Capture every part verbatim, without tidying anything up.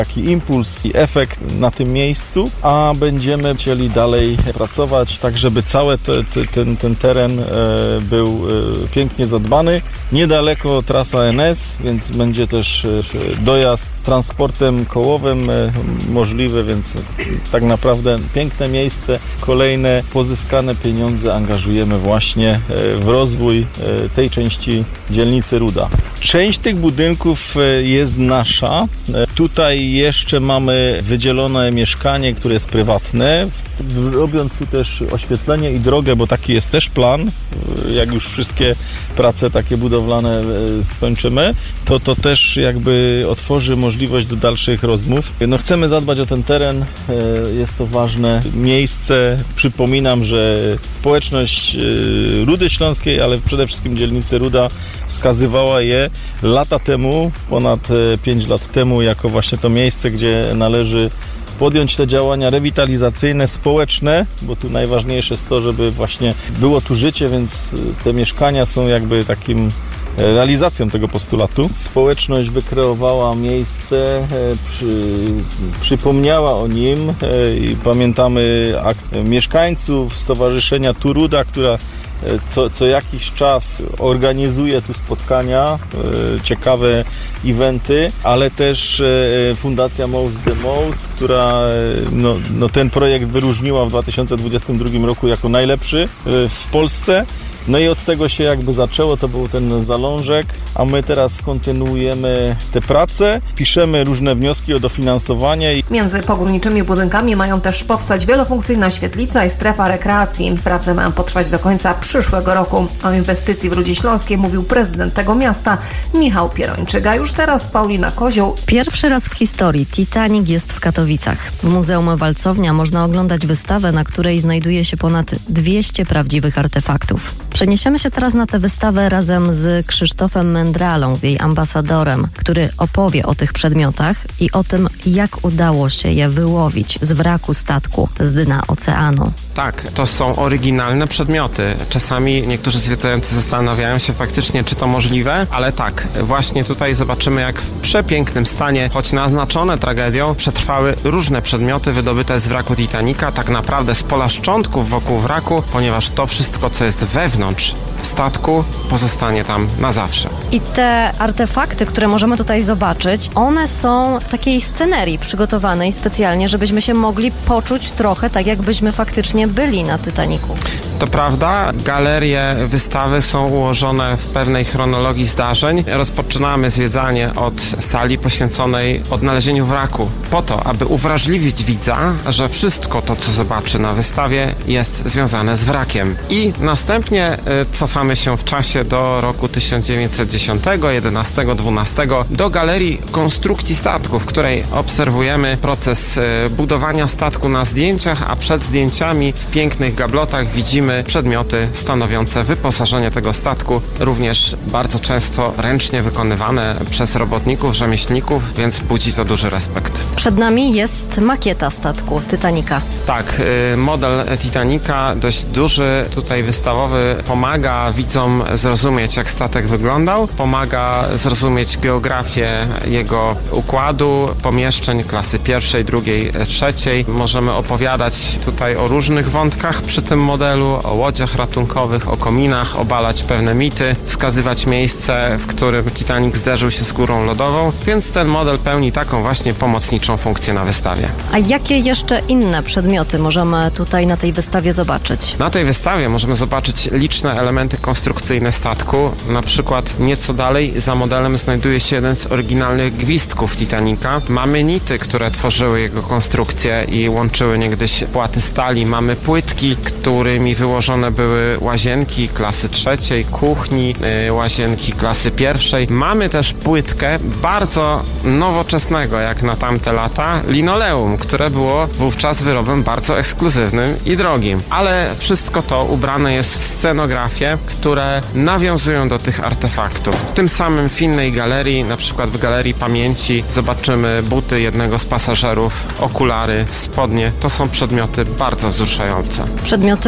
taki impuls i efekt na tym miejscu, a będziemy chcieli dalej pracować, tak żeby cały te, te, ten, ten teren e, był e, pięknie zadbany. Niedaleko trasa N S, więc będzie też e, dojazd transportem kołowym e, możliwy, więc tak naprawdę piękne miejsce. Kolejne pozyskane pieniądze angażujemy właśnie e, w rozwój e, tej części dzielnicy Ruda. Część tych budynków e, jest nasza. E, tutaj jeszcze mamy wydzielone mieszkanie, które jest prywatne. Robiąc tu też oświetlenie i drogę, bo taki jest też plan, e, jak już wszystkie prace takie budowlane e, skończymy, to to też jakby otworzy możliwość do dalszych rozmów. No chcemy zadbać o ten teren, e, jest to ważne miejsce. Przypominam, że społeczność e, Rudy Śląskiej, ale przede wszystkim dzielnicy Ruda wskazywała je lata temu, ponad pięć lat temu, jako właśnie to miejsce, gdzie należy podjąć te działania rewitalizacyjne, społeczne, bo tu najważniejsze jest to, żeby właśnie było tu życie, więc te mieszkania są jakby takim realizacją tego postulatu. Społeczność wykreowała miejsce, przy, przypomniała o nim i pamiętamy akt mieszkańców Stowarzyszenia Turuda, która Co, co jakiś czas organizuje tu spotkania, e, ciekawe eventy, ale też e, Fundacja Most the Most, która e, no, no ten projekt wyróżniła w dwa tysiące dwudziestym drugim roku jako najlepszy e, w Polsce. No i od tego się jakby zaczęło, to był ten zalążek, a my teraz kontynuujemy te prace, piszemy różne wnioski o dofinansowanie. Między pogórniczymi budynkami mają też powstać wielofunkcyjna świetlica i strefa rekreacji. Prace mają potrwać do końca przyszłego roku. O inwestycji w Rudzie Śląskiej mówił prezydent tego miasta Michał Pierończyk. A już teraz Paulina Kozioł. Pierwszy raz w historii Titanic jest w Katowicach. W Muzeum Walcownia można oglądać wystawę, na której znajduje się ponad dwieście prawdziwych artefaktów. Przeniesiemy się teraz na tę wystawę razem z Krzysztofem Mędralą, z jej ambasadorem, który opowie o tych przedmiotach i o tym, jak udało się je wyłowić z wraku statku z dna oceanu. Tak, to są oryginalne przedmioty. Czasami niektórzy zwiedzający zastanawiają się faktycznie, czy to możliwe, ale tak, właśnie tutaj zobaczymy, jak w przepięknym stanie, choć naznaczone tragedią, przetrwały różne przedmioty wydobyte z wraku Titanica, tak naprawdę z pola szczątków wokół wraku, ponieważ to wszystko, co jest wewnątrz statku, pozostanie tam na zawsze. I te artefakty, które możemy tutaj zobaczyć, one są w takiej scenerii przygotowanej specjalnie, żebyśmy się mogli poczuć trochę tak, jakbyśmy faktycznie byli na Titanicu. To prawda, galerie wystawy są ułożone w pewnej chronologii zdarzeń. Rozpoczynamy zwiedzanie od sali poświęconej odnalezieniu wraku, po to, aby uwrażliwić widza, że wszystko to, co zobaczy na wystawie, jest związane z wrakiem. I następnie y, cofamy się w czasie do roku tysiąc dziewięćset dziesiątego, jedenastego, dwunastego do galerii konstrukcji statku, w której obserwujemy proces y, budowania statku na zdjęciach, a przed zdjęciami w pięknych gablotach widzimy przedmioty stanowiące wyposażenie tego statku, również bardzo często ręcznie wykonywane przez robotników, rzemieślników, więc budzi to duży respekt. Przed nami jest makieta statku Titanica. Tak, model Titanica, dość duży, tutaj wystawowy, pomaga widzom zrozumieć, jak statek wyglądał, pomaga zrozumieć geografię jego układu, pomieszczeń klasy pierwszej, drugiej, trzeciej. Możemy opowiadać tutaj o różnych wątkach przy tym modelu, o łodziach ratunkowych, o kominach, obalać pewne mity, wskazywać miejsce, w którym Titanic zderzył się z górą lodową, więc ten model pełni taką właśnie pomocniczą funkcję na wystawie. A jakie jeszcze inne przedmioty możemy tutaj na tej wystawie zobaczyć? Na tej wystawie możemy zobaczyć liczne elementy konstrukcyjne statku, na przykład nieco dalej za modelem znajduje się jeden z oryginalnych gwizdków Titanica. Mamy nity, które tworzyły jego konstrukcję i łączyły niegdyś płaty stali. Mamy płytki, którymi wyłożone były łazienki klasy trzeciej, kuchni, yy, łazienki klasy pierwszej. Mamy też płytkę bardzo nowoczesnego, jak na tamte lata, linoleum, które było wówczas wyrobem bardzo ekskluzywnym i drogim. Ale wszystko to ubrane jest w scenografię, które nawiązują do tych artefaktów. Tym samym w innej galerii, na przykład w Galerii Pamięci, zobaczymy buty jednego z pasażerów, okulary, spodnie. To są przedmioty bardzo wzruszające. Przedmioty osobiste.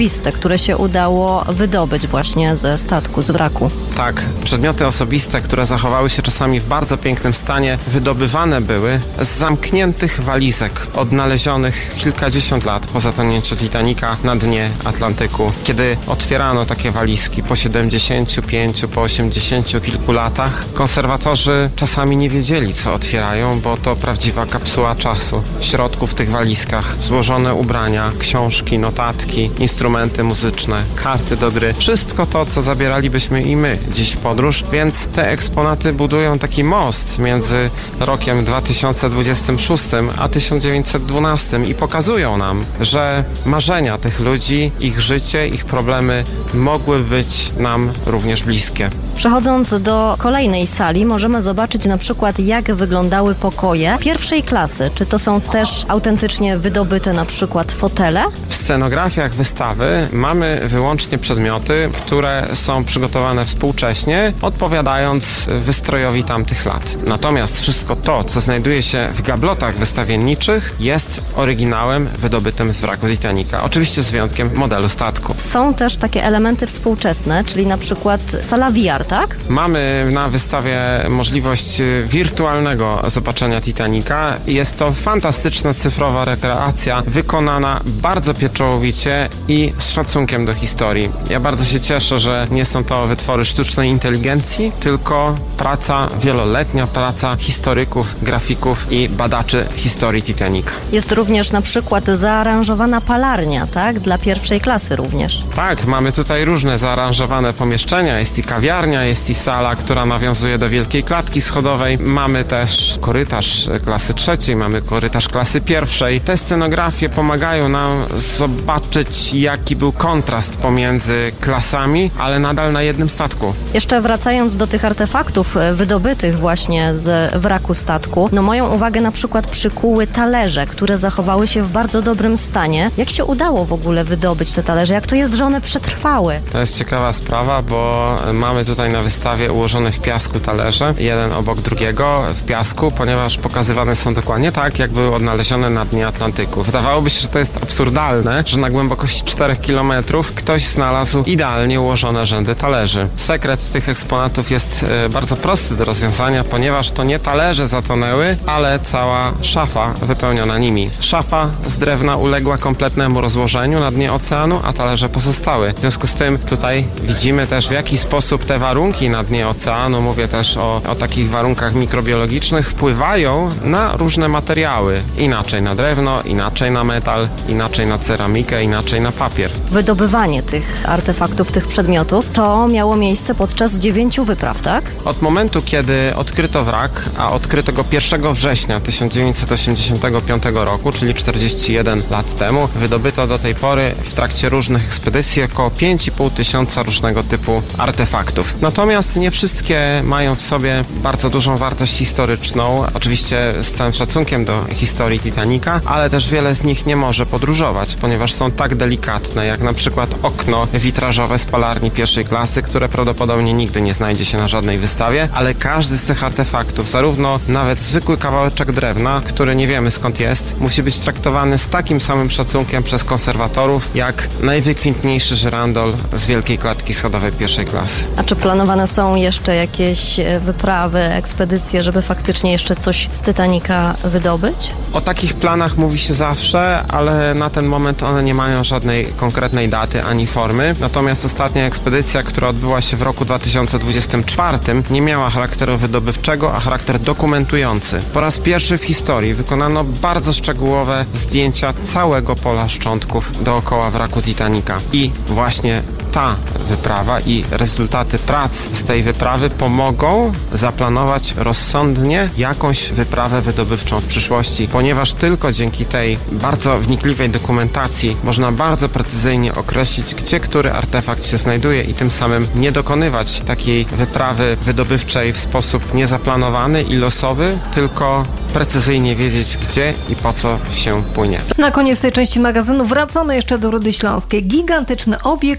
osobiste, które się udało wydobyć właśnie ze statku, z wraku. Tak, przedmioty osobiste, które zachowały się czasami w bardzo pięknym stanie, wydobywane były z zamkniętych walizek, odnalezionych kilkadziesiąt lat po zatonięciu Titanica na dnie Atlantyku. Kiedy otwierano takie walizki po siedemdziesięciu pięciu, po osiemdziesięciu kilku latach, konserwatorzy czasami nie wiedzieli, co otwierają, bo to prawdziwa kapsuła czasu. W środku w tych walizkach złożone ubrania, książki, notatki, instrumenty muzyczne, karty do gry. Wszystko to, co zabieralibyśmy i my dziś w podróż, więc te eksponaty budują taki most między rokiem dwa tysiące dwudziestym szóstym a tysiąc dziewięćset dwunastym i pokazują nam, że marzenia tych ludzi, ich życie, ich problemy mogły być nam również bliskie. Przechodząc do kolejnej sali, możemy zobaczyć na przykład, jak wyglądały pokoje pierwszej klasy. Czy to są też autentycznie wydobyte na przykład fotele? W scenografiach wystawy mamy wyłącznie przedmioty, które są przygotowane współcześnie, odpowiadając wystrojowi tamtych lat. Natomiast wszystko to, co znajduje się w gablotach wystawienniczych, jest oryginałem wydobytym z wraku Titanica. Oczywiście z wyjątkiem modelu statku. Są też takie elementy współczesne, czyli na przykład sala V R, tak? Mamy na wystawie możliwość wirtualnego zobaczenia Titanica. Jest to fantastyczna cyfrowa rekreacja, wykonana bardzo pieczołowicie i z szacunkiem do historii. Ja bardzo się cieszę, że nie są to wytwory sztucznej inteligencji, tylko praca, wieloletnia praca historyków, grafików i badaczy historii Titanica. Jest również na przykład zaaranżowana palarnia, tak? Dla pierwszej klasy również. Tak, mamy tutaj różne zaaranżowane pomieszczenia. Jest i kawiarnia, jest i sala, która nawiązuje do wielkiej klatki schodowej. Mamy też korytarz klasy trzeciej, mamy korytarz klasy pierwszej. Te scenografie pomagają nam zobaczyć, jaki był kontrast pomiędzy klasami, ale nadal na jednym statku. Jeszcze wracając do tych artefaktów wydobytych właśnie z wraku statku, no moją uwagę na przykład przykuły talerze, które zachowały się w bardzo dobrym stanie. Jak się udało w ogóle wydobyć te talerze? Jak to jest, że one przetrwały? To jest ciekawa sprawa, bo mamy tutaj na wystawie ułożone w piasku talerze, jeden obok drugiego w piasku, ponieważ pokazywane są dokładnie tak, jak były odnalezione na dnie Atlantyku. Wydawałoby się, że to jest absurdalne, że na głębokości czterech kilometrów ktoś znalazł idealnie ułożone rzędy talerzy. Sekret tych eksponatów jest e, bardzo prosty do rozwiązania, ponieważ to nie talerze zatonęły, ale cała szafa wypełniona nimi. Szafa z drewna uległa kompletnemu rozłożeniu na dnie oceanu, a talerze pozostały. W związku z tym tutaj widzimy też, w jaki sposób te warunki na dnie oceanu, mówię też o, o takich warunkach mikrobiologicznych, wpływają na różne materiały. Inaczej na drewno, inaczej na metal, inaczej na ceramikę, inaczej na papier. Wydobywanie tych artefaktów, tych przedmiotów, to miało miejsce podczas dziewięciu wypraw, tak? Od momentu, kiedy odkryto wrak, a odkryto go pierwszego września tysiąc dziewięćset osiemdziesiątego piątego roku, czyli czterdzieści jeden lat temu, wydobyto do tej pory w trakcie różnych ekspedycji około pięć i pół tysiąca różnego typu artefaktów. Natomiast nie wszystkie mają w sobie bardzo dużą wartość historyczną, oczywiście z całym szacunkiem do historii Titanica, ale też wiele z nich nie może podróżować, ponieważ są tak delikatne, jak na przykład okno witrażowe z palarni pierwszej klasy, które prawdopodobnie nigdy nie znajdzie się na żadnej wystawie, ale każdy z tych artefaktów, zarówno nawet zwykły kawałeczek drewna, który nie wiemy skąd jest, musi być traktowany z takim samym szacunkiem przez konserwatorów, jak najwykwintniejszy żyrandol z wielkiej klatki schodowej pierwszej klasy. A czy planowane są jeszcze jakieś wyprawy, ekspedycje, żeby faktycznie jeszcze coś z Titanica wydobyć? O takich planach mówi się zawsze, ale na ten moment one nie mają żadnej konkretnej daty ani formy. Natomiast ostatnia ekspedycja, która odbyła się w roku dwa tysiące dwudziestym czwartym, nie miała charakteru wydobywczego, a charakter dokumentujący. Po raz pierwszy w historii wykonano bardzo szczegółowe zdjęcia całego pola szczątków dookoła wraku Titanica. I właśnie ta wyprawa i rezultaty prac z tej wyprawy pomogą zaplanować rozsądnie jakąś wyprawę wydobywczą w przyszłości, ponieważ tylko dzięki tej bardzo wnikliwej dokumentacji można bardzo precyzyjnie określić, gdzie który artefakt się znajduje i tym samym nie dokonywać takiej wyprawy wydobywczej w sposób niezaplanowany i losowy, tylko precyzyjnie wiedzieć, gdzie i po co się płynie. Na koniec tej części magazynu wracamy jeszcze do Rudy Śląskiej. Gigantyczny obiekt,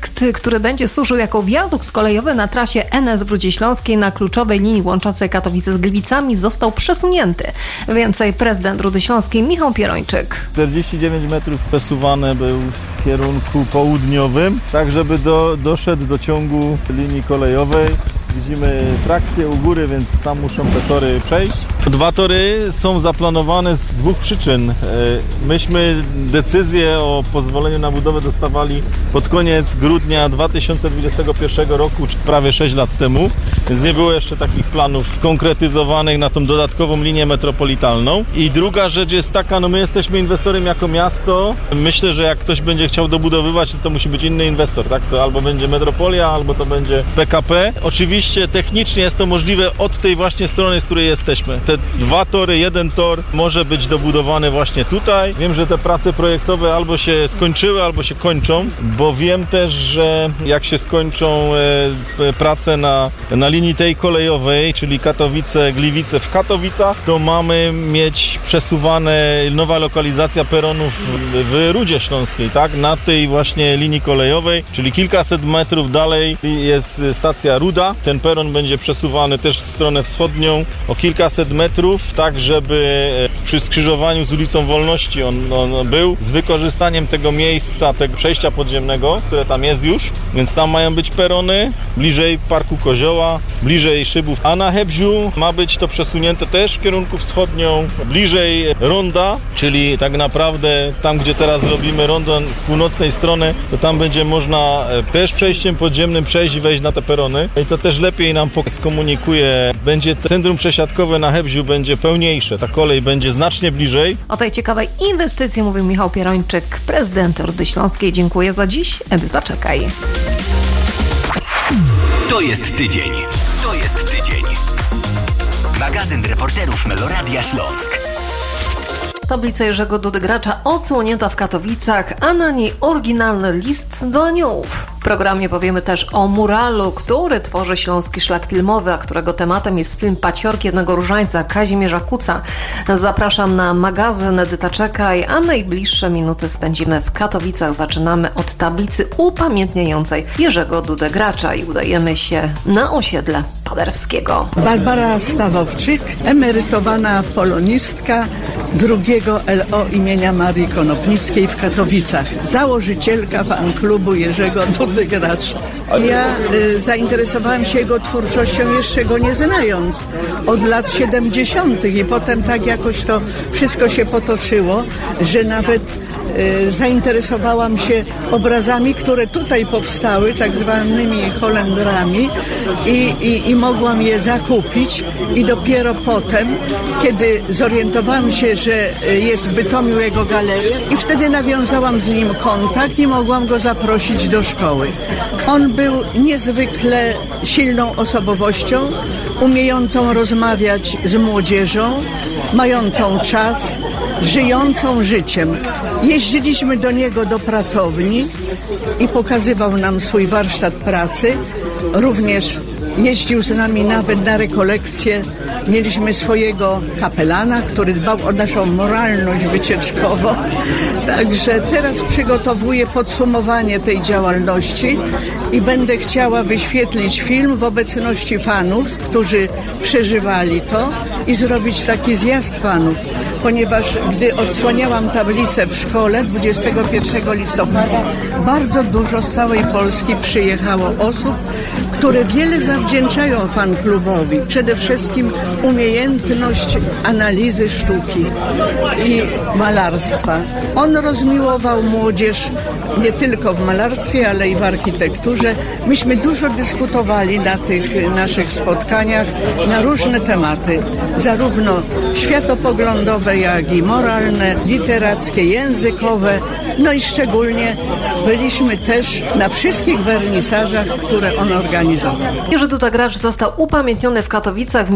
który będzie służył jako wiadukt kolejowy na trasie N S w Rudzie Śląskiej na kluczowej linii łączącej Katowice z Gliwicami, został przesunięty. Więcej prezydent Rudy Śląskiej Michał Pierończyk. czterdzieści dziewięć metrów przesuwany był w kierunku południowym, tak żeby do, doszedł do ciągu linii kolejowej. Widzimy trakcję u góry, więc tam muszą te tory przejść. Dwa tory są zaplanowane z dwóch przyczyn. Myśmy decyzję o pozwoleniu na budowę dostawali pod koniec grudnia dwa tysiące dwudziestego pierwszego roku, czy prawie sześć lat temu, więc nie było jeszcze takich planów konkretyzowanych na tą dodatkową linię metropolitalną. I druga rzecz jest taka, no my jesteśmy inwestorem jako miasto. Myślę, że jak ktoś będzie chciał dobudowywać, to, to musi być inny inwestor, tak? To albo będzie Metropolia, albo to będzie P K P. Oczywiście technicznie jest to możliwe od tej właśnie strony, z której jesteśmy. Te dwa tory, jeden tor może być dobudowany właśnie tutaj. Wiem, że te prace projektowe albo się skończyły, albo się kończą, bo wiem też, że jak się skończą e, prace na, na linii tej kolejowej, czyli Katowice-Gliwice w Katowicach, to mamy mieć przesuwane nowa lokalizacja peronów w, w Rudzie Śląskiej, tak? Na tej właśnie linii kolejowej, czyli kilkaset metrów dalej jest stacja Ruda. Ten peron będzie przesuwany też w stronę wschodnią o kilkaset metrów, tak żeby przy skrzyżowaniu z ulicą Wolności on, on był, z wykorzystaniem tego miejsca, tego przejścia podziemnego, które tam jest już, więc tam mają być perony, bliżej Parku Kozioła, bliżej Szybów, a na Hebziu ma być to przesunięte też w kierunku wschodnią, bliżej ronda, czyli tak naprawdę tam, gdzie teraz robimy rondo z północnej strony, to tam będzie można też przejściem podziemnym przejść i wejść na te perony i to też lepiej nam skomunikuje. Będzie centrum przesiadkowe na Hebziu będzie pełniejsze, ta kolej będzie znacznie bliżej. O tej ciekawej inwestycji mówił Michał Pierończyk, prezydent Rudy Śląskiej. Dziękuję za dziś. Edyta Czekaj. To jest tydzień. To jest tydzień. Magazyn reporterów Meloradia Śląsk. Tablica Jerzego Dudy Gracza odsłonięta w Katowicach, a na niej oryginalny list do aniołów. W programie powiemy też o muralu, który tworzy Śląski Szlak Filmowy, a którego tematem jest film Paciorki jednego różańca Kazimierza Kuca. Zapraszam na magazyn, Edyta Czekaj, a najbliższe minuty spędzimy w Katowicach. Zaczynamy od tablicy upamiętniającej Jerzego Dudę Gracza i udajemy się na osiedle Paderewskiego. Barbara Stawowczyk, emerytowana polonistka drugiego L O imienia Marii Konopnickiej w Katowicach. Założycielka fan-klubu Jerzego Dudy Gracza. Ja y, zainteresowałam się jego twórczością jeszcze go nie znając od lat siedemdziesiątych i potem tak jakoś to wszystko się potoczyło, że nawet y, zainteresowałam się obrazami, które tutaj powstały, tak zwanymi Holendrami i, i, i mogłam je zakupić i dopiero potem, kiedy zorientowałam się, że jest w Bytomiu jego galeria i wtedy nawiązałam z nim kontakt i mogłam go zaprosić do szkoły. On był niezwykle silną osobowością, umiejącą rozmawiać z młodzieżą, mającą czas, żyjącą życiem. Jeździliśmy do niego do pracowni i pokazywał nam swój warsztat pracy. Również jeździł z nami nawet na rekolekcje. Mieliśmy swojego kapelana, który dbał o naszą moralność wycieczkową. Także teraz przygotowuję podsumowanie tej działalności i będę chciała wyświetlić film w obecności fanów, którzy przeżywali to i zrobić taki zjazd fanów. Ponieważ gdy odsłaniałam tablicę w szkole dwudziestego pierwszego listopada, bardzo dużo z całej Polski przyjechało osób, które wiele zawdzięczają fan-klubowi. Przede wszystkim umiejętność analizy sztuki i malarstwa. On rozmiłował młodzież nie tylko w malarstwie, ale i w architekturze. Myśmy dużo dyskutowali na tych naszych spotkaniach na różne tematy, zarówno światopoglądowe, jak i moralne, literackie, językowe. No i szczególnie byliśmy też na wszystkich wernisażach, które on organizował. Jerzy Duda Gracz został upamiętniony w Katowicach, w miejscu, w którym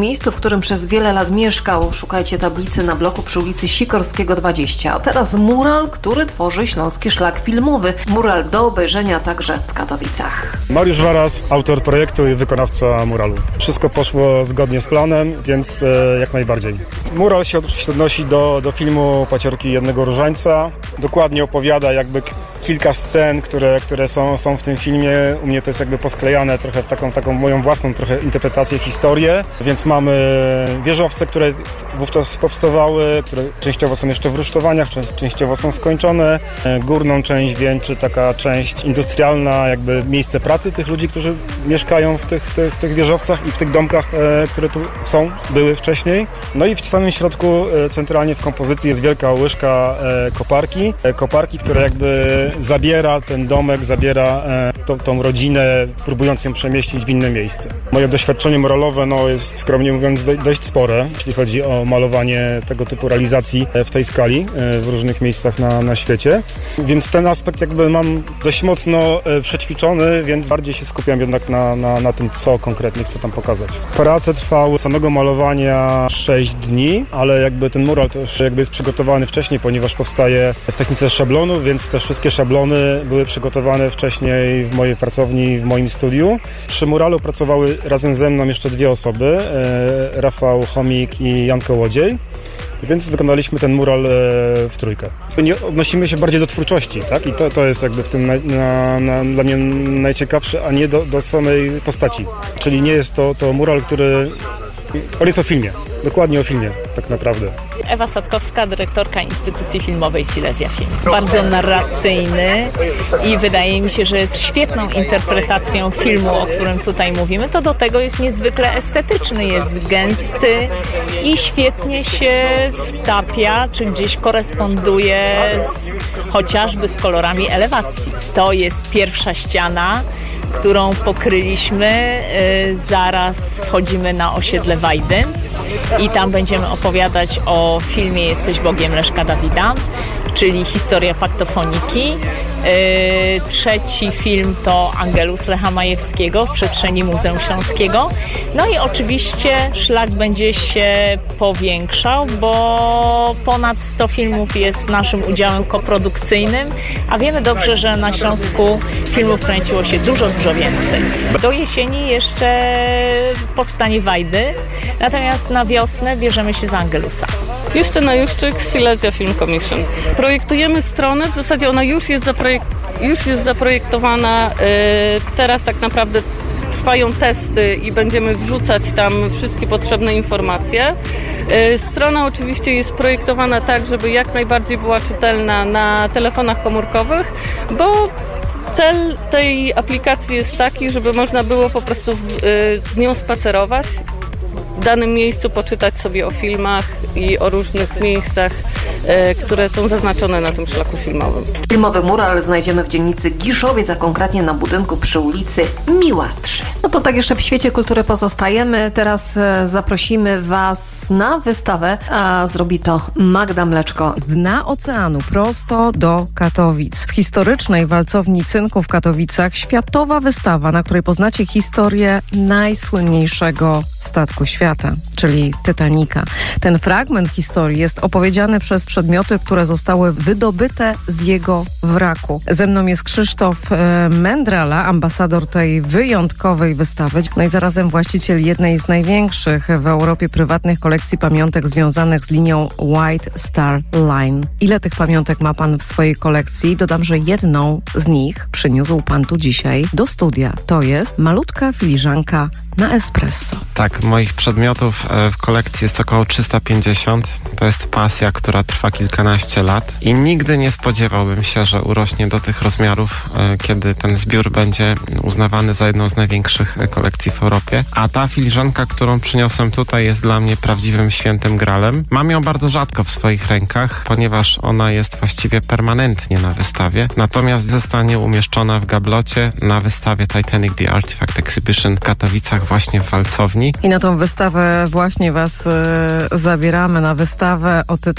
którym przez wiele lat mieszkał. Szukajcie tablicy na bloku przy ulicy Sikorskiego dwadzieścia. A teraz mural, który tworzy Śląski Szlak Filmowy. Mural do obejrzenia także w Katowicach. Mariusz Waras, autor projektu i wykonawca muralu. Wszystko poszło zgodnie z planem, więc e, jak najbardziej. Mural się odnosi do, do filmu Paciorki jednego różańca. Dokładnie opowiada jakby kilka scen, które, które są, są w tym filmie. U mnie to jest jakby posklejane trochę w taką, taką moją własną trochę interpretację, historię. Więc mamy wieżowce, które wówczas powstawały, które częściowo są jeszcze w rusztowaniach, częściowo są skończone. Górną część wieńczy taka część industrialna, jakby miejsce pracy tych ludzi, którzy mieszkają w tych, tych, tych wieżowcach i w tych domkach, e, które tu są, były wcześniej. No i w samym środku, e, centralnie w kompozycji jest wielka łyżka e, koparki. E, koparki, która jakby zabiera ten domek, zabiera e, tą, tą rodzinę, próbując ją przemieścić w inne miejsce. Moje doświadczenie muralowe no, jest, skromnie mówiąc, do, dość spore, jeśli chodzi o malowanie tego typu realizacji w tej skali, e, w różnych miejscach na, na świecie. Więc ten aspekt jakby mam dość mocno e, przećwiczony, więc bardziej się skupiam jednak na, na, na tym, co konkretnie chcę tam pokazać. Prace trwały samego malowania sześć dni, ale jakby ten mural też jakby jest przygotowany wcześniej, ponieważ powstaje w technice szablonu, więc też wszystkie szablony były przygotowane wcześniej w mojej pracowni, w moim studiu. Przy muralu pracowały razem ze mną jeszcze dwie osoby, e, Rafał Chomik i Jan Kołodziej. Więc wykonaliśmy ten mural w trójkę. Nie odnosimy się bardziej do twórczości, tak? I to, to jest jakby w tym na, na, na, dla mnie najciekawsze, a nie do, do samej postaci. Czyli nie jest to, to mural, który... On jest o filmie. Dokładnie o filmie, tak naprawdę. Ewa Sadkowska, dyrektorka instytucji filmowej Silesia Film. Bardzo narracyjny i wydaje mi się, że jest świetną interpretacją filmu, o którym tutaj mówimy. To do tego jest niezwykle estetyczny, jest gęsty i świetnie się wtapia, czy gdzieś koresponduje z, chociażby z kolorami elewacji. To jest pierwsza ściana, którą pokryliśmy. Zaraz wchodzimy na osiedle Wajdy i tam będziemy opowiadać o filmie Jesteś Bogiem Leszka Dawida, czyli historia faktofoniki. Trzeci film to Angelus Lecha Majewskiego w przestrzeni Muzeum Śląskiego. No i oczywiście szlak będzie się powiększał, bo ponad sto filmów jest naszym udziałem koprodukcyjnym, a wiemy dobrze, że na Śląsku filmów kręciło się dużo, dużo więcej. Do jesieni jeszcze powstanie Wajdy, natomiast na wiosnę bierzemy się za Angelusa. Justyna Juszczyk, Silesia Film Commission. Projektujemy stronę, w zasadzie ona już jest, zaprojek- już jest zaprojektowana, teraz tak naprawdę trwają testy i będziemy wrzucać tam wszystkie potrzebne informacje. Strona oczywiście jest projektowana tak, żeby jak najbardziej była czytelna na telefonach komórkowych, bo cel tej aplikacji jest taki, żeby można było po prostu z nią spacerować, w danym miejscu poczytać sobie o filmach i o różnych miejscach, e, które są zaznaczone na tym szlaku filmowym. Filmowy mural znajdziemy w dzielnicy Giszowiec, a konkretnie na budynku przy ulicy Miła trzy. No to tak jeszcze w świecie kultury pozostajemy. Teraz e, zaprosimy Was na wystawę, a zrobi to Magda Mleczko. Z dna oceanu prosto do Katowic. W historycznej walcowni cynku w Katowicach światowa wystawa, na której poznacie historię najsłynniejszego statku świata, czyli Titanica. Ten fragment historii jest opowiedziany przez przedmioty, które zostały wydobyte z jego wraku. Ze mną jest Krzysztof e, Mędrala, ambasador tej wyjątkowej wystawy, no i zarazem właściciel jednej z największych w Europie prywatnych kolekcji pamiątek związanych z linią White Star Line. Ile tych pamiątek ma pan w swojej kolekcji? Dodam, że jedną z nich przyniósł pan tu dzisiaj do studia. To jest malutka filiżanka na espresso. Tak, moich przedmiotów w kolekcji jest około trzysta pięćdziesiąt. To jest pasja, która trwa kilkanaście lat i nigdy nie spodziewałbym się, że urośnie do tych rozmiarów, kiedy ten zbiór będzie uznawany za jedną z największych kolekcji w Europie. A ta filiżanka, którą przyniosłem tutaj, jest dla mnie prawdziwym świętym gralem. Mam ją bardzo rzadko w swoich rękach, ponieważ ona jest właściwie permanentnie na wystawie. Natomiast zostanie umieszczona w gablocie na wystawie Titanic The Artifact Exhibition w Katowicach, właśnie w walcowni. I na tą wystawę właśnie was y, zabieramy, na wystawę o Titanicu.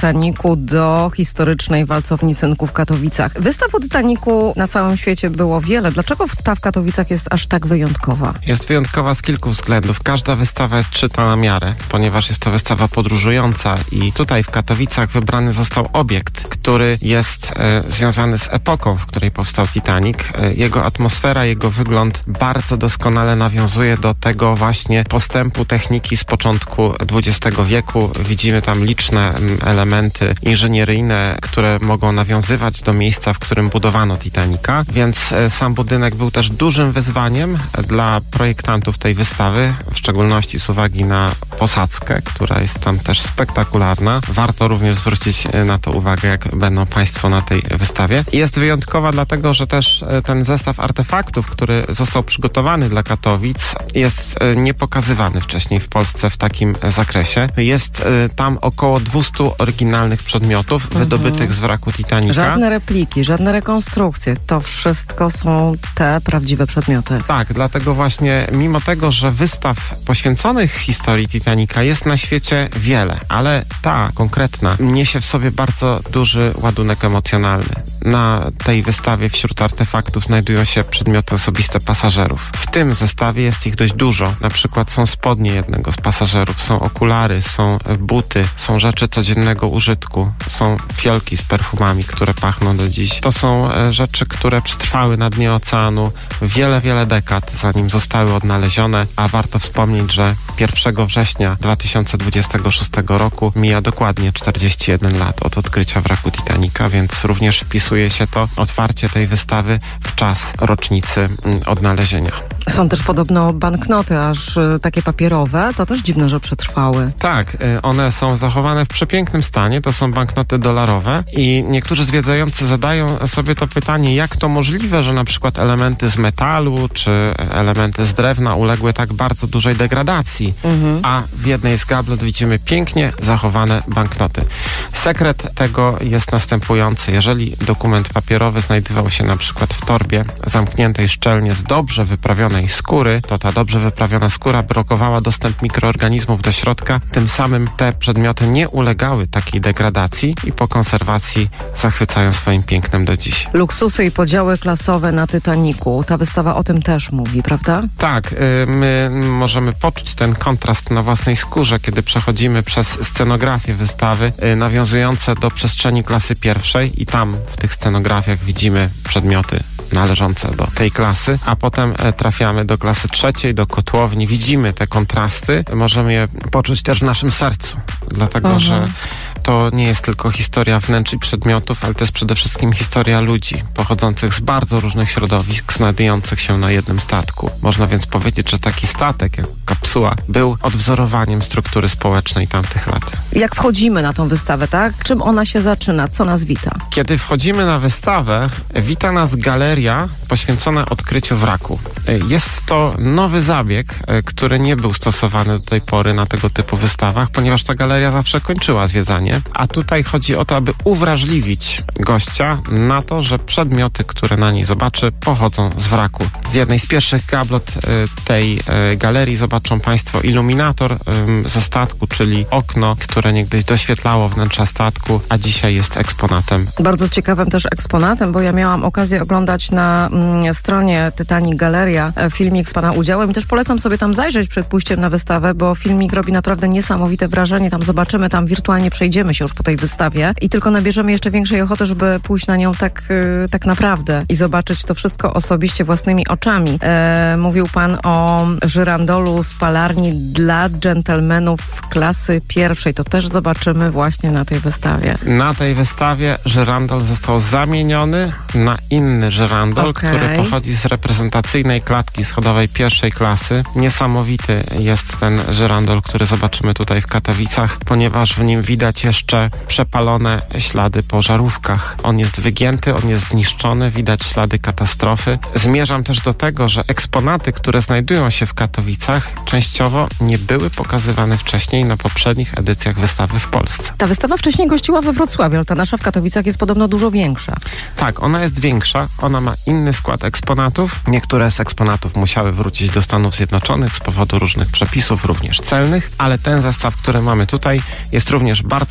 Titanicu do historycznej walcowni cynku w Katowicach. Wystaw o Titanicu na całym świecie było wiele. Dlaczego ta w Katowicach jest aż tak wyjątkowa? Jest wyjątkowa z kilku względów. Każda wystawa jest szyta na miarę, ponieważ jest to wystawa podróżująca i tutaj w Katowicach wybrany został obiekt, który jest e, związany z epoką, w której powstał Titanic. E, jego atmosfera, jego wygląd bardzo doskonale nawiązuje do tego właśnie postępu techniki z początku dwudziestego wieku. Widzimy tam liczne m, elementy inżynieryjne, które mogą nawiązywać do miejsca, w którym budowano Titanica, więc e, sam budynek był też dużym wyzwaniem dla projektantów tej wystawy, w szczególności z uwagi na posadzkę, która jest tam też spektakularna. Warto również zwrócić na to uwagę, jak będą Państwo na tej wystawie. Jest wyjątkowa dlatego, że też ten zestaw artefaktów, który został przygotowany dla Katowic, jest niepokazywany wcześniej w Polsce w takim zakresie. Jest tam około dwieście oryginalnych przedmiotów mhm. wydobytych z wraku Titanica. Żadne repliki, żadne rekonstrukcje. To wszystko są te prawdziwe przedmioty. Tak, dlatego właśnie mimo tego, że wystaw poświęconych historii Titanica jest na świecie wiele, ale ta konkretna niesie w sobie bardzo duży ładunek emocjonalny. Na tej wystawie wśród artefaktów znajdują się przedmioty osobiste pasażerów. W tym zestawie jest ich dość dużo. Na przykład są spodnie jednego z pasażerów, są okulary, są buty, są rzeczy codziennego użytku, są fiolki z perfumami, które pachną do dziś. To są rzeczy, które przetrwały na dnie oceanu wiele, wiele dekad, zanim zostały odnalezione, a warto wspomnieć, że pierwszego września dwa tysiące dwudziestego szóstego roku mija dokładnie czterdzieści jeden lat od odkrycia wraku Titanica, więc również wpisuje się to otwarcie tej wystawy w czas rocznicy odnalezienia. Są też podobno banknoty, aż takie papierowe. To też dziwne, że przetrwały. Tak, one są zachowane w przepięknym stanie. To są banknoty dolarowe i niektórzy zwiedzający zadają sobie to pytanie, jak to możliwe, że na przykład elementy z metalu czy elementy z drewna uległy tak bardzo dużej degradacji, mhm. a w jednej z gablet widzimy pięknie zachowane banknoty. Sekret tego jest następujący. Jeżeli dokument papierowy znajdował się na przykład w torbie zamkniętej szczelnie z dobrze wyprawionej skóry, to ta dobrze wyprawiona skóra blokowała dostęp mikroorganizmów do środka, tym samym te przedmioty nie ulegały takiej degradacji i po konserwacji zachwycają swoim pięknem do dziś. Luksusy i podziały klasowe na Titanicu. Ta wystawa o tym też mówi, prawda? Tak, my możemy poczuć ten kontrast na własnej skórze, kiedy przechodzimy przez scenografię wystawy nawiązujące do przestrzeni klasy pierwszej i tam w tych scenografiach widzimy przedmioty należące do tej klasy, a potem trafiamy do klasy trzeciej, do kotłowni. Widzimy te kontrasty, możemy je poczuć też w naszym sercu, dlatego mhm. że to nie jest tylko historia wnętrz i przedmiotów, ale to jest przede wszystkim historia ludzi pochodzących z bardzo różnych środowisk, znajdujących się na jednym statku. Można więc powiedzieć, że taki statek, jak kapsuła, był odwzorowaniem struktury społecznej tamtych lat. Jak wchodzimy na tą wystawę, tak? Czym ona się zaczyna? Co nas wita? Kiedy wchodzimy na wystawę, wita nas galeria poświęcona odkryciu wraku. Jest to nowy zabieg, który nie był stosowany do tej pory na tego typu wystawach, ponieważ ta galeria zawsze kończyła zwiedzanie, a tutaj chodzi o to, aby uwrażliwić gościa na to, że przedmioty, które na niej zobaczy, pochodzą z wraku. W jednej z pierwszych gablot tej galerii zobaczą Państwo iluminator ze statku, czyli okno, które niegdyś doświetlało wnętrza statku, a dzisiaj jest eksponatem. Bardzo ciekawym też eksponatem, bo ja miałam okazję oglądać na mm, stronie Titanic Galeria filmik z Pana udziałem i też polecam sobie tam zajrzeć przed pójściem na wystawę, bo filmik robi naprawdę niesamowite wrażenie. Tam zobaczymy, tam wirtualnie przejdziemy się już po tej wystawie i tylko nabierzemy jeszcze większej ochoty, żeby pójść na nią tak, yy, tak naprawdę i zobaczyć to wszystko osobiście własnymi oczami. E, mówił Pan o żyrandolu z palarni dla dżentelmenów klasy pierwszej. To też zobaczymy właśnie na tej wystawie. Na tej wystawie żyrandol został zamieniony na inny żyrandol, okay. który pochodzi z reprezentacyjnej klatki schodowej pierwszej klasy. Niesamowity jest ten żyrandol, który zobaczymy tutaj w Katowicach, ponieważ w nim widać jeszcze przepalone ślady po żarówkach. On jest wygięty, on jest zniszczony, widać ślady katastrofy. Zmierzam też do tego, że eksponaty, które znajdują się w Katowicach, częściowo nie były pokazywane wcześniej na poprzednich edycjach wystawy w Polsce. Ta wystawa wcześniej gościła we Wrocławiu, ale ta nasza w Katowicach jest podobno dużo większa. Tak, ona jest większa, ona ma inny skład eksponatów. Niektóre z eksponatów musiały wrócić do Stanów Zjednoczonych z powodu różnych przepisów, również celnych, ale ten zestaw, który mamy tutaj, jest również bardzo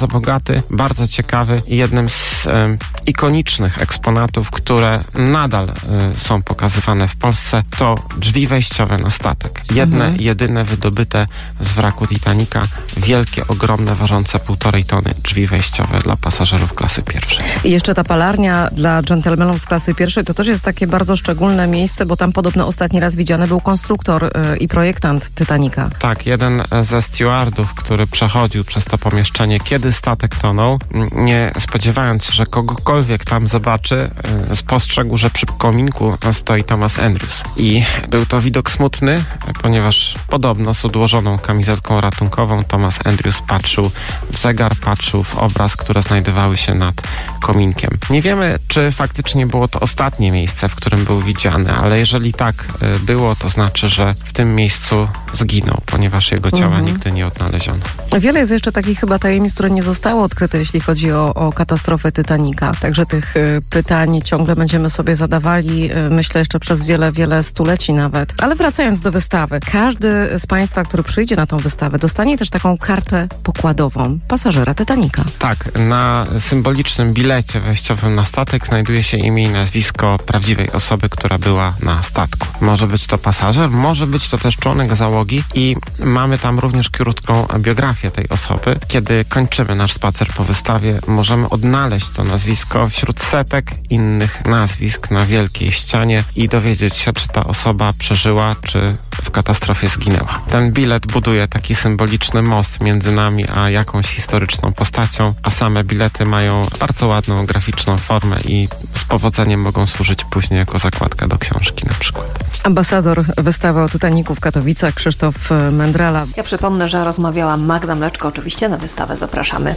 bardzo bogaty, bardzo ciekawy i jednym z e, ikonicznych eksponatów, które nadal e, są pokazywane w Polsce, to drzwi wejściowe na statek. Jedne, mhm. jedyne wydobyte z wraku Titanica, wielkie, ogromne, ważące półtorej tony drzwi wejściowe dla pasażerów klasy pierwszej. I jeszcze ta palarnia dla dżentelmenów z klasy pierwszej to też jest takie bardzo szczególne miejsce, bo tam podobno ostatni raz widziany był konstruktor y, i projektant Titanica. Tak, jeden ze stewardów, który przechodził przez to pomieszczenie, kiedy statek tonął, nie spodziewając się, że kogokolwiek tam zobaczy, y, spostrzegł, że przy kominku stoi Thomas Andrews. I był to widok smutny, ponieważ podobno z odłożoną kamizelką ratunkową Thomas Andrews patrzył w zegar, patrzył w obraz, które znajdowały się nad kominkiem. Nie wiemy, czy faktycznie było to ostatnie miejsce, w którym był widziany, ale jeżeli tak było, to znaczy, że w tym miejscu zginął, ponieważ jego ciała mhm. nigdy nie odnaleziono. Wiele jest jeszcze takich chyba tajemnic, które nie zostały odkryte, jeśli chodzi o, o katastrofę Titanica. Także tych y, pytań ciągle będziemy sobie zadawali, y, myślę, jeszcze przez wiele, wiele stuleci nawet. Ale wracając do wystawy, każdy z Państwa, który przyjdzie na tą wystawę, dostanie też taką kartę pokładową pasażera Titanica. Tak, na symbolicznym bilecie wejściowym na statek znajduje się imię i nazwisko prawdziwej osoby, która była na statku. Może być to pasażer, może być to też członek załogi i mamy tam również krótką biografię tej osoby. Kiedy kończymy nasz spacer po wystawie, możemy odnaleźć to nazwisko wśród setek innych nazwisk na wielkiej ścianie i dowiedzieć się, czy ta osoba przeżyła, czy w katastrofie zginęła. Ten bilet buduje taki symboliczny most między nami a jakąś historyczną postacią, a same bilety mają bardzo ładną graficzną formę i z powodzeniem mogą służyć później jako zakładka do książki na przykład. Ambasador wystawy o Titanicu w Katowicach, Krzysztof Mędrala. Ja przypomnę, że rozmawiała Magda Mleczko. Oczywiście na wystawę zapraszamy.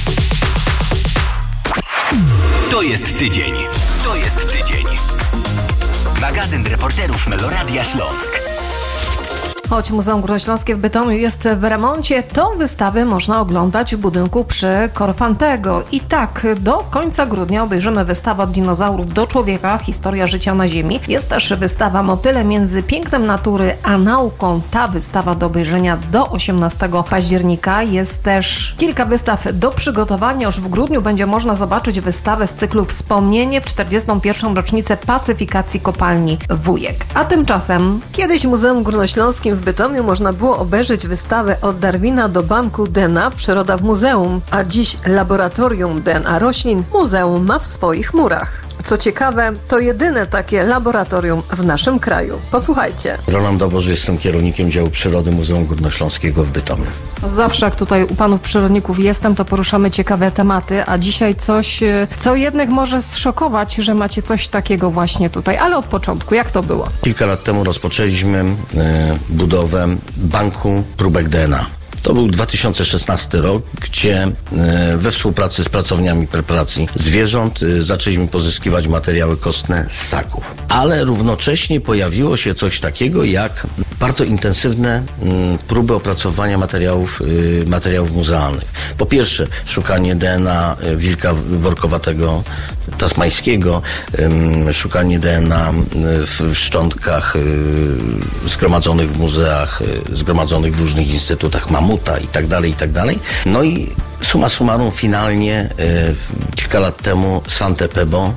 To jest tydzień. To jest tydzień. Magazyn reporterów Meloradia Śląsk. Choć Muzeum Górnośląskie w Bytomiu jest w remoncie, to wystawy można oglądać w budynku przy Korfantego. I tak, do końca grudnia obejrzymy wystawę Od dinozaurów do człowieka, historia życia na Ziemi. Jest też wystawa Motyle między pięknem natury a nauką. Ta wystawa do obejrzenia do osiemnastego października. Jest też kilka wystaw do przygotowania. Już w grudniu będzie można zobaczyć wystawę z cyklu Wspomnienie w czterdziestą pierwszą rocznicę pacyfikacji kopalni Wujek. A tymczasem kiedyś w Muzeum Górnośląskim w Bytomiu można było obejrzeć wystawę Od Darwina do banku D N A Przyroda w muzeum, a dziś laboratorium D N A roślin muzeum ma w swoich murach. Co ciekawe, to jedyne takie laboratorium w naszym kraju. Posłuchajcie. Roland Doboży, jestem kierownikiem działu przyrody Muzeum Górnośląskiego w Bytomiu. Zawsze jak tutaj u panów przyrodników jestem, to poruszamy ciekawe tematy, a dzisiaj coś, co jednych może zszokować, że macie coś takiego właśnie tutaj. Ale od początku, jak to było? Kilka lat temu rozpoczęliśmy e, budowę banku próbek D N A. To był dwa tysiące szesnasty rok, gdzie we współpracy z pracowniami preparacji zwierząt zaczęliśmy pozyskiwać materiały kostne z ssaków. Ale równocześnie pojawiło się coś takiego jak bardzo intensywne próby opracowania materiałów, materiałów muzealnych. Po pierwsze, szukanie D N A wilka workowatego tasmańskiego, szukanie D N A w szczątkach zgromadzonych w muzeach, zgromadzonych w różnych instytutach mamuta i tak dalej, i tak dalej. No i summa summarum finalnie kilka lat temu Svante Pääbo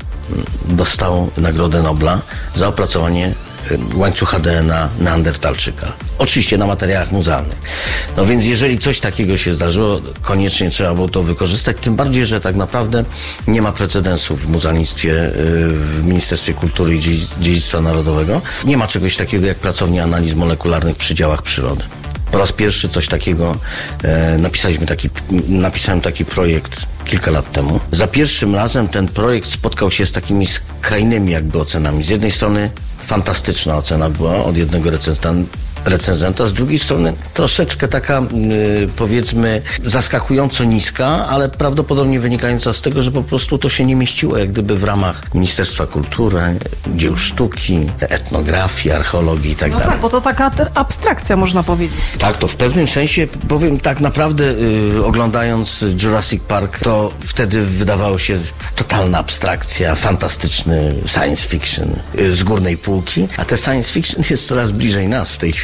dostał Nagrodę Nobla za opracowanie łańcucha D N A Neandertalczyka. Oczywiście na materiałach muzealnych. No więc jeżeli coś takiego się zdarzyło, koniecznie trzeba było to wykorzystać, tym bardziej, że tak naprawdę nie ma precedensów w muzealnictwie w Ministerstwie Kultury i Dziedzictwa Narodowego. Nie ma czegoś takiego jak pracownia analiz molekularnych przy działach przyrody. Po raz pierwszy coś takiego e, napisaliśmy taki, napisałem taki projekt kilka lat temu. Za pierwszym razem ten projekt spotkał się z takimi skrajnymi jakby ocenami. Z jednej strony fantastyczna ocena była od jednego recenzenta, recenzenta, z drugiej strony troszeczkę taka yy, powiedzmy zaskakująco niska, ale prawdopodobnie wynikająca z tego, że po prostu to się nie mieściło jak gdyby w ramach Ministerstwa Kultury, dzieł sztuki, etnografii, archeologii i tak no dalej. Tak, bo to taka abstrakcja można powiedzieć. Tak, to w pewnym sensie powiem tak naprawdę yy, oglądając Jurassic Park, to wtedy wydawało się totalna abstrakcja, fantastyczny science fiction yy, z górnej półki, a te science fiction jest coraz bliżej nas w tej chwili.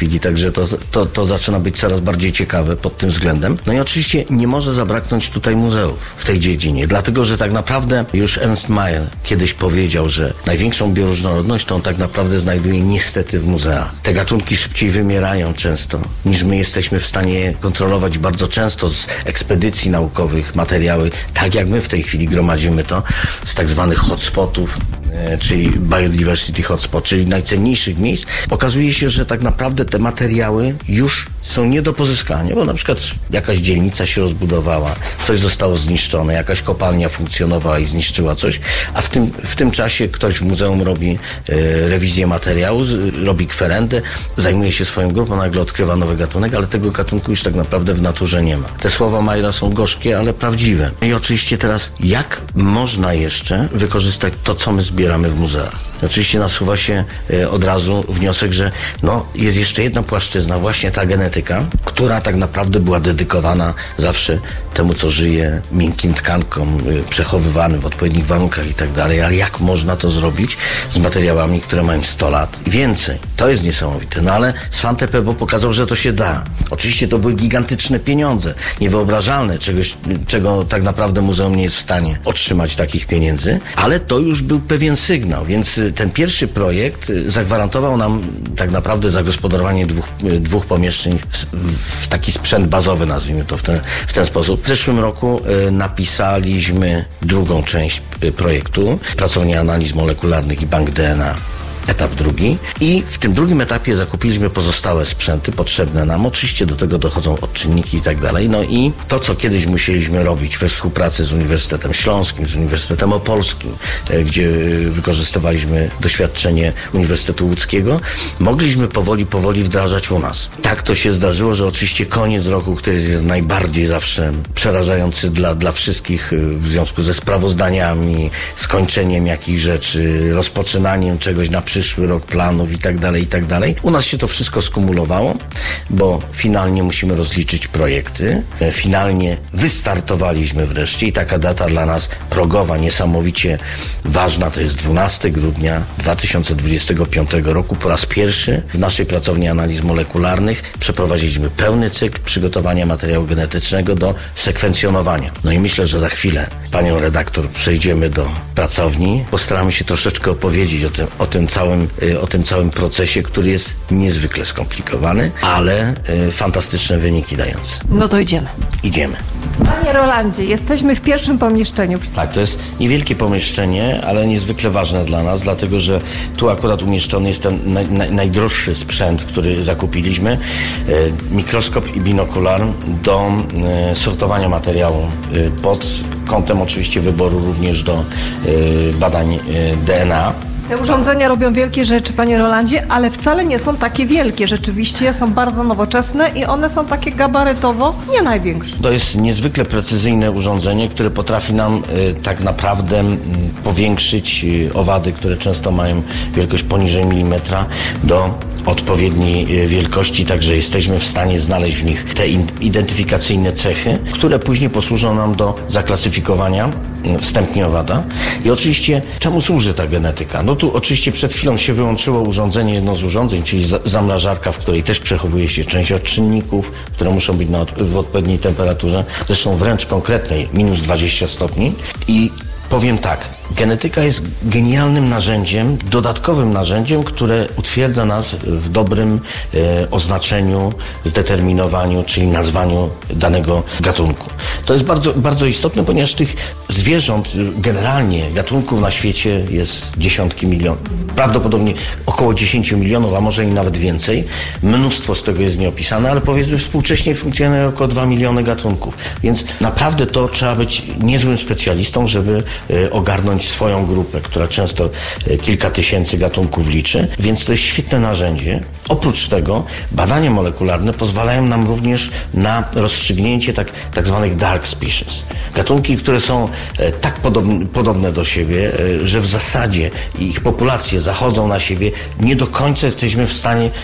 chwili, także to, to, to zaczyna być coraz bardziej ciekawe pod tym względem. No i oczywiście nie może zabraknąć tutaj muzeów w tej dziedzinie, dlatego, że tak naprawdę już Ernst Mayr kiedyś powiedział, że największą bioróżnorodność to on tak naprawdę znajduje niestety w muzeach. Te gatunki szybciej wymierają często, niż my jesteśmy w stanie kontrolować bardzo często z ekspedycji naukowych materiały, tak jak my w tej chwili gromadzimy to z tak zwanych hotspotów, czyli Biodiversity Hotspot, czyli najcenniejszych miejsc. Okazuje się, że tak naprawdę te materiały już są nie do pozyskania, bo na przykład jakaś dzielnica się rozbudowała, coś zostało zniszczone, jakaś kopalnia funkcjonowała i zniszczyła coś, a w tym, w tym czasie ktoś w muzeum robi e, rewizję materiału, z, robi kwerendę, zajmuje się swoją grupą, nagle odkrywa nowy gatunek, ale tego gatunku już tak naprawdę w naturze nie ma. Te słowa Mayra są gorzkie, ale prawdziwe. I oczywiście teraz, jak można jeszcze wykorzystać to, co my zbieramy w muzeach? Oczywiście nasuwa się e, od razu wniosek, że no, jest jeszcze jedna płaszczyzna, właśnie ta genetyka, która tak naprawdę była dedykowana zawsze temu, co żyje, miękkim tkankom, e, przechowywanym w odpowiednich warunkach i tak dalej, ale jak można to zrobić z materiałami, które mają sto lat i więcej? To jest niesamowite, no ale Svante Pääbo pokazał, że to się da. Oczywiście to były gigantyczne pieniądze, niewyobrażalne, czegoś, czego tak naprawdę muzeum nie jest w stanie otrzymać takich pieniędzy, ale to już był pewien sygnał, więc ten pierwszy projekt zagwarantował nam tak naprawdę zagospodarowanie dwóch, dwóch pomieszczeń w, w taki sprzęt bazowy, nazwijmy to w ten, w ten sposób. W zeszłym roku y, napisaliśmy drugą część y, projektu, Pracownia Analiz Molekularnych i Bank D N A. Etap drugi. I w tym drugim etapie zakupiliśmy pozostałe sprzęty potrzebne nam. Oczywiście do tego dochodzą odczynniki i tak dalej. No i to, co kiedyś musieliśmy robić we współpracy z Uniwersytetem Śląskim, z Uniwersytetem Opolskim, gdzie wykorzystywaliśmy doświadczenie Uniwersytetu Łódzkiego, mogliśmy powoli, powoli wdrażać u nas. Tak to się zdarzyło, że oczywiście koniec roku, który jest najbardziej zawsze przerażający dla, dla wszystkich w związku ze sprawozdaniami, skończeniem jakichś rzeczy, rozpoczynaniem czegoś na przyszły rok, planów i tak dalej, i tak dalej. U nas się to wszystko skumulowało, bo finalnie musimy rozliczyć projekty. Finalnie wystartowaliśmy wreszcie i taka data dla nas progowa, niesamowicie ważna, to jest dwunastego grudnia dwa tysiące dwudziestego piątego roku. Po raz pierwszy w naszej pracowni analiz molekularnych przeprowadziliśmy pełny cykl przygotowania materiału genetycznego do sekwencjonowania. No i myślę, że za chwilę panią redaktor przejdziemy do pracowni. Postaramy się troszeczkę opowiedzieć o tym, o tym całym, o tym całym procesie, który jest niezwykle skomplikowany, ale y, fantastyczne wyniki dające. No to idziemy. Idziemy. Panie Rolandzie, jesteśmy w pierwszym pomieszczeniu. Tak, to jest niewielkie pomieszczenie, ale niezwykle ważne dla nas, dlatego że tu akurat umieszczony jest ten naj, naj, najdroższy sprzęt, który zakupiliśmy. Y, mikroskop i binokular do y, sortowania materiału y, pod kątem oczywiście wyboru również do y, badań y, D N A. Te urządzenia robią wielkie rzeczy, panie Rolandzie, ale wcale nie są takie wielkie. Rzeczywiście są bardzo nowoczesne i one są takie gabarytowo nie największe. To jest niezwykle precyzyjne urządzenie, które potrafi nam y, tak naprawdę y, powiększyć y, owady, które często mają wielkość poniżej milimetra, do odpowiedniej y, wielkości, także jesteśmy w stanie znaleźć w nich te in, identyfikacyjne cechy, które później posłużą nam do zaklasyfikowania y, wstępnie owada. I oczywiście czemu służy ta genetyka? No tu oczywiście przed chwilą się wyłączyło urządzenie, jedno z urządzeń, czyli zamrażarka, w której też przechowuje się część odczynników, które muszą być na, w odpowiedniej temperaturze, zresztą wręcz konkretnej, minus dwadzieścia stopni. I powiem tak, genetyka jest genialnym narzędziem, dodatkowym narzędziem, które utwierdza nas w dobrym e, oznaczeniu, zdeterminowaniu, czyli nazwaniu danego gatunku. To jest bardzo, bardzo istotne, ponieważ tych zwierząt, generalnie gatunków na świecie jest dziesiątki milionów. Prawdopodobnie około dziesięć milionów, a może i nawet więcej. Mnóstwo z tego jest nieopisane, ale powiedzmy współcześnie funkcjonuje około dwa miliony gatunków. Więc naprawdę to trzeba być niezłym specjalistą, żeby e, ogarnąć swoją grupę, która często kilka tysięcy gatunków liczy, więc to jest świetne narzędzie. Oprócz tego badania molekularne pozwalają nam również na rozstrzygnięcie tak, tak zwanych dark species. Gatunki, które są e, tak podobne, podobne do siebie, e, że w zasadzie ich populacje zachodzą na siebie, nie do końca jesteśmy w stanie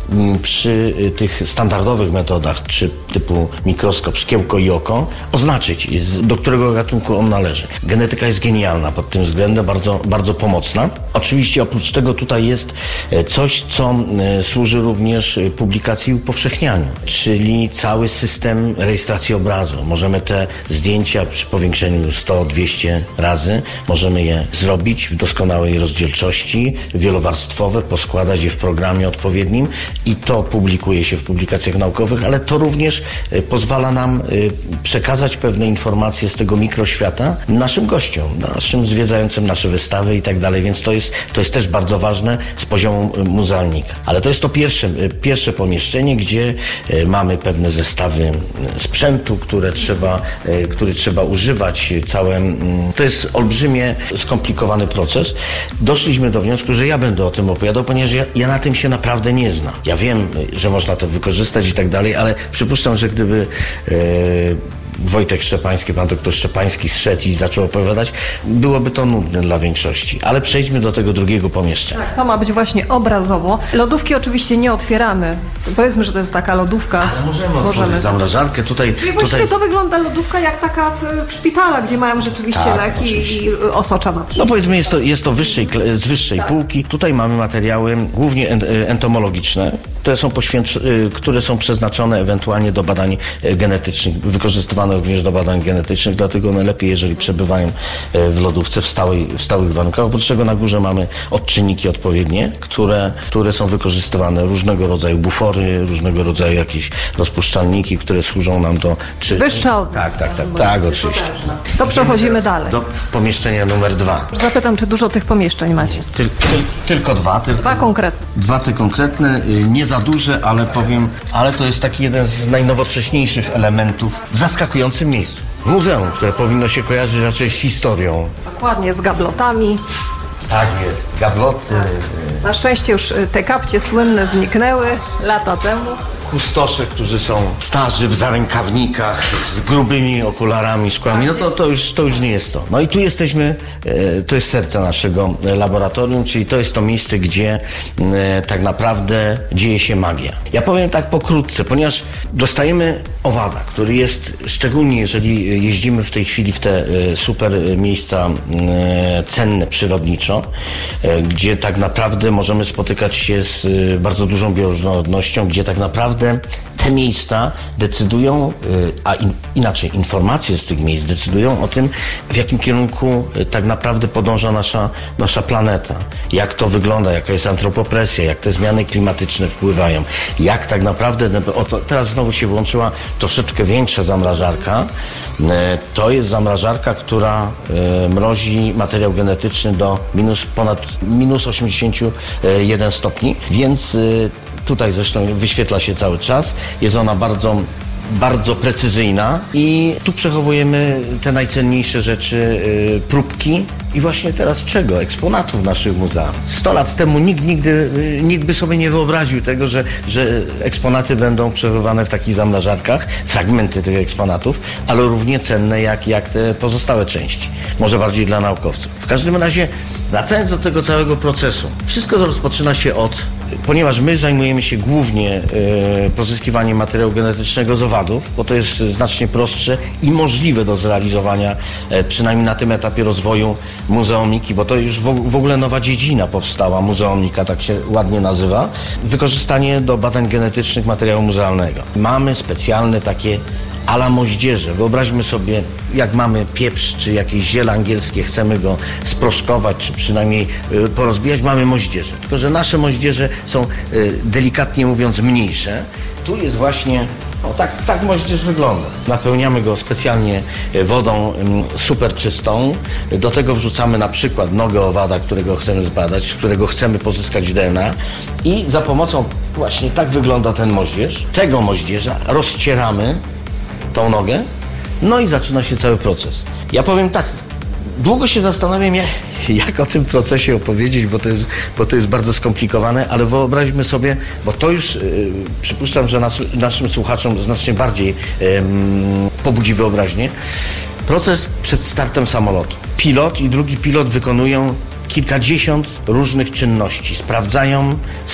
przy tych standardowych metodach, czy typu mikroskop, szkiełko i oko, oznaczyć, do którego gatunku on należy. Genetyka jest genialna pod tym względem, bardzo, bardzo pomocna. Oczywiście oprócz tego tutaj jest coś, co służy również publikacji i upowszechnianiu, czyli cały system rejestracji obrazu. Możemy te zdjęcia przy powiększeniu sto dwieście razy, możemy je zrobić w doskonałej rozdzielczości, wielowarstwowe, poskładać je w programie odpowiednim i to publikuje się w publikacjach naukowych, ale to również pozwala nam przekazać pewne informacje z tego mikroświata naszym gościom, naszym zwiedzającym nasze wystawy i tak dalej, więc to jest, to jest też bardzo ważne z poziomu muzealnika. Ale to jest to pierwsze, pierwsze pomieszczenie, gdzie mamy pewne zestawy sprzętu, które trzeba, który trzeba używać. Całe, to jest olbrzymie, skomplikowany proces. Doszliśmy do wniosku, że ja będę o tym opowiadał, ponieważ ja, ja na tym się naprawdę nie znam. Ja wiem, że można to wykorzystać i tak dalej, ale przypuszczam, że gdyby e, Wojtek Szczepański, pan doktor Szczepański zszedł i zaczął opowiadać, byłoby to nudne dla większości. Ale przejdźmy do tego drugiego pomieszczenia. Tak, to ma być właśnie obrazowo. Lodówki oczywiście nie otwieramy. Powiedzmy, że to jest taka lodówka. Ale możemy otworzyć zamrażarkę. Tutaj, Czyli właściwie tutaj... to wygląda lodówka jak taka w, w szpitalach, gdzie mają rzeczywiście tak, leki oczywiście. I osocza na przykład. No powiedzmy, jest to, jest to wyższej, z wyższej tak. półki. Tutaj mamy materiały głównie entomologiczne, które są, poświęc... które są przeznaczone ewentualnie do badań genetycznych, wykorzystywane również do badań genetycznych, dlatego najlepiej, jeżeli przebywają w lodówce w, stałej, w stałych warunkach. Oprócz czego na górze mamy odczynniki odpowiednie, które, które są wykorzystywane, różnego rodzaju bufory, różnego rodzaju jakieś rozpuszczalniki, które służą nam do... Czy... Wyższa od... Tak, tak, tak, tak, oczywiście. To przechodzimy dalej. Do pomieszczenia numer dwa. Zapytam, czy dużo tych pomieszczeń macie? Tyl, tyl, tylko dwa. Tylko, dwa konkretne. Dwa te konkretne, nie za duże, ale powiem, ale to jest taki jeden z najnowocześniejszych elementów w zaskakującym miejscu. W muzeum, które powinno się kojarzyć raczej z historią. Dokładnie, z gablotami. Tak jest, gabloty. Na szczęście już te kapcie słynne zniknęły lata temu. Kustosze, którzy są starzy w zarękawnikach, z grubymi okularami, szkłami, no to, to, już, to już nie jest to. No i tu jesteśmy, to jest serce naszego laboratorium, czyli to jest to miejsce, gdzie tak naprawdę dzieje się magia. Ja powiem tak pokrótce, ponieważ dostajemy owada, który jest, szczególnie jeżeli jeździmy w tej chwili w te super miejsca cenne przyrodniczo, gdzie tak naprawdę możemy spotykać się z bardzo dużą bioróżnorodnością, gdzie tak naprawdę te miejsca decydują, a in, inaczej informacje z tych miejsc decydują o tym, w jakim kierunku tak naprawdę podąża nasza, nasza planeta. Jak to wygląda, jaka jest antropopresja, jak te zmiany klimatyczne wpływają, jak tak naprawdę, oto teraz znowu się włączyła troszeczkę większa zamrażarka. To jest zamrażarka, która mrozi materiał genetyczny do minus, ponad minus osiemdziesiąt jeden stopni, więc tutaj zresztą wyświetla się cały czas. Jest ona bardzo, bardzo precyzyjna i tu przechowujemy te najcenniejsze rzeczy, yy, próbki i właśnie teraz czego? Eksponatów naszych muzeów. Sto lat temu nikt nigdy, yy, nikt by sobie nie wyobraził tego, że, że eksponaty będą przechowywane w takich zamrażarkach, fragmenty tych eksponatów, ale równie cenne jak, jak te pozostałe części. Może bardziej dla naukowców. W każdym razie, wracając do tego całego procesu, wszystko rozpoczyna się od, ponieważ my zajmujemy się głównie e, pozyskiwaniem materiału genetycznego z owadów, bo to jest znacznie prostsze i możliwe do zrealizowania, e, przynajmniej na tym etapie rozwoju muzeumiki, bo to już w, w ogóle nowa dziedzina powstała, muzeumika, tak się ładnie nazywa, wykorzystanie do badań genetycznych materiału muzealnego. Mamy specjalne takie a la moździerze. Wyobraźmy sobie, jak mamy pieprz, czy jakieś ziele angielskie, chcemy go sproszkować, czy przynajmniej y, porozbijać, mamy moździerze. Tylko że nasze moździerze są, y, delikatnie mówiąc, mniejsze. Tu jest właśnie, o tak, tak moździerz wygląda. Napełniamy go specjalnie wodą y, super czystą. Do tego wrzucamy na przykład nogę owada, którego chcemy zbadać, z którego chcemy pozyskać D N A i za pomocą, właśnie tak wygląda ten moździerz. Tego moździerza rozcieramy tą nogę, no i zaczyna się cały proces. Ja powiem tak, długo się zastanawiam, jak, jak o tym procesie opowiedzieć, bo to jest, bo to jest bardzo skomplikowane, ale wyobraźmy sobie, bo to już yy, przypuszczam, że nas, naszym słuchaczom znacznie bardziej yy, pobudzi wyobraźnię. Proces przed startem samolotu. Pilot i drugi pilot wykonują kilkadziesiąt różnych czynności. Sprawdzają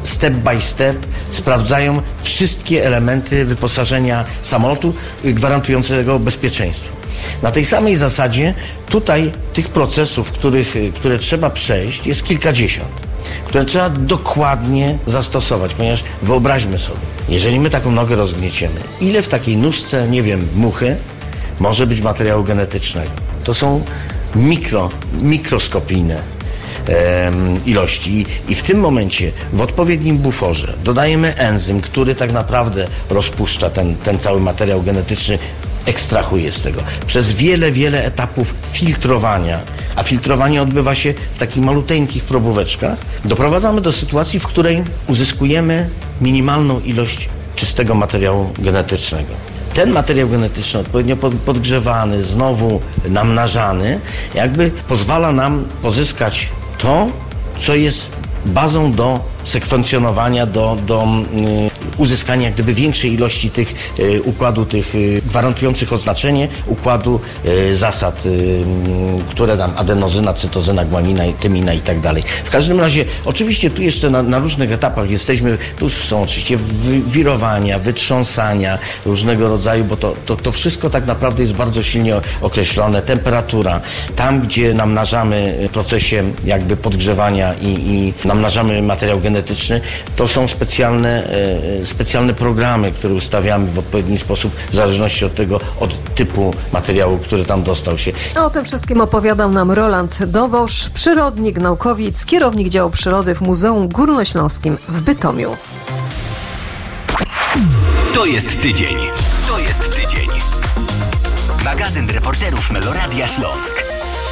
step by step sprawdzają wszystkie elementy wyposażenia samolotu gwarantującego bezpieczeństwo. Na tej samej zasadzie tutaj tych procesów, których, które trzeba przejść, jest kilkadziesiąt, które trzeba dokładnie zastosować, ponieważ wyobraźmy sobie, jeżeli my taką nogę rozgnieciemy, ile w takiej nóżce, nie wiem, muchy może być materiału genetycznego? To są mikro, mikroskopijne e, ilości I, i w tym momencie w odpowiednim buforze dodajemy enzym, który tak naprawdę rozpuszcza ten, ten cały materiał genetyczny, ekstrahuje z tego. Przez wiele, wiele etapów filtrowania, a filtrowanie odbywa się w takich maluteńkich probóweczkach, doprowadzamy do sytuacji, w której uzyskujemy minimalną ilość czystego materiału genetycznego. Ten materiał genetyczny, odpowiednio podgrzewany, znowu namnażany, jakby pozwala nam pozyskać to, co jest bazą do sekwencjonowania, do, do y, uzyskania jak gdyby większej ilości tych y, układu, tych y, gwarantujących oznaczenie układu y, zasad, y, które nam adenozyna, cytozyna, guanina, tymina i tak dalej. W każdym razie, oczywiście tu jeszcze na, na różnych etapach jesteśmy, tu są oczywiście wirowania, wytrząsania różnego rodzaju, bo to, to, to wszystko tak naprawdę jest bardzo silnie określone. Temperatura, tam gdzie namnażamy w procesie jakby podgrzewania i, i namnażamy materiał genetyczny, to są specjalne, e, specjalne programy, które ustawiamy w odpowiedni sposób w zależności od tego, od typu materiału, który tam dostał się. A o tym wszystkim opowiadał nam Roland Dobosz, przyrodnik, naukowiec, kierownik działu przyrody w Muzeum Górnośląskim w Bytomiu. To jest tydzień. To jest tydzień. Magazyn reporterów Meloradia Śląsk.